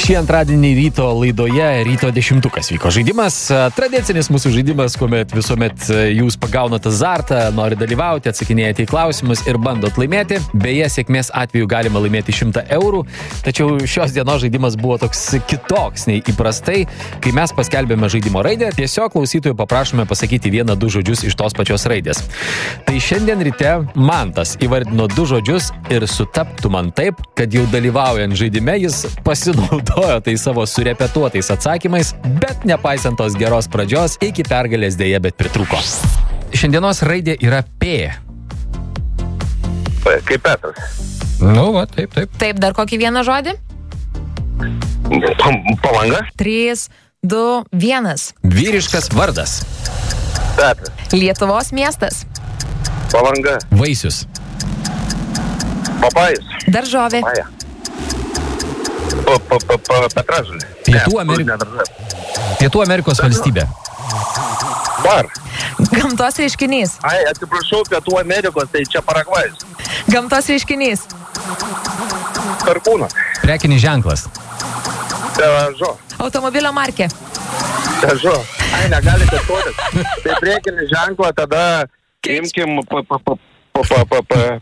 Šį antradienį ryto laidoje Ryto 10 vyko žaidimas. Tradicinis mūsų žaidimas, kuomet visuomet jūs pagaunate azartą, nori dalyvauti, atsakinėjate į klausimus ir bandot laimėti. Beje, sėkmės atveju galima laimėti 100 eurų. Tačiau šios dienos žaidimas buvo toks kitoks nei įprastai. Kai mes paskelbėme žaidimo raidę, tiesiog klausytojų paprašome pasakyti 1-2 žodžius iš tos pačios raidės. Tai šiandien ryte Mantas įvardino 2 žodžius ir sutaptų man taip, kad jau dalyvaujant žaidime jis pasinaudojo tai savo surepetuotais atsakymais, bet nepaisant tos geros pradžios, iki pergalės dėja, bet pritrūko. Šiandienos raidė yra P. P kaip Petras. Nu, va, taip. Taip, dar kokį vieną žodį? Palanga. 3, 2, 1. Vyriškas vardas. Petras. Lietuvos miestas. Palanga. Vaisius. Papajus. Daržovė. Papaja. Petražolė. Pietų Amerikos valstybė. Bar. Gamtos reiškinys. Atsiprašau, Pietų Amerikos, tai čia Paragvajus. Gamtos reiškinys. Karkūnas. Prekinis ženklas. Težo. Automobilio markė. Težo. Negalite tuotis. Tai prekinį ženklą tada imkim